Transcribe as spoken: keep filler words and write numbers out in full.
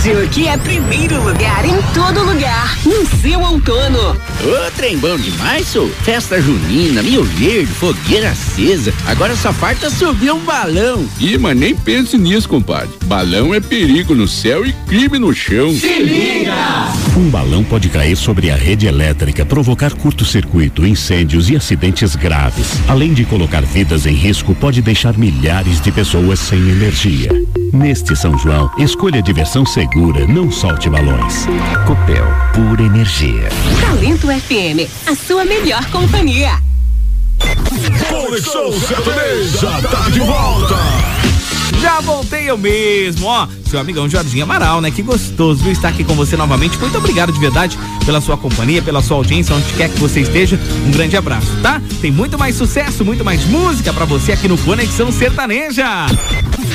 Rádio, que é primeiro lugar em todo lugar, no seu outono. Ô, trem bom demais, sou. Festa junina, Rio Verde, fogueira acesa. Agora só falta subir um balão. Ih, mas nem pense nisso, compadre. Balão é perigo no céu e crime no chão. Se liga! Um balão pode cair sobre a rede elétrica, provocar curto-circuito, incêndios e acidentes graves. Além de colocar vidas em risco, pode deixar milhares de pessoas sem energia. Neste São João, escolha diversão segura, não solte balões. Copel, pura energia. Talento F M, a sua melhor companhia. Conexão Sertaneja tá de volta. Já voltei eu mesmo, ó, seu amigão Jorginho Amaral, né? Que gostoso, viu, estar aqui com você novamente. Muito obrigado de verdade pela sua companhia, pela sua audiência, onde quer que você esteja. Um grande abraço, tá? Tem muito mais sucesso, muito mais música pra você aqui no Conexão Sertaneja.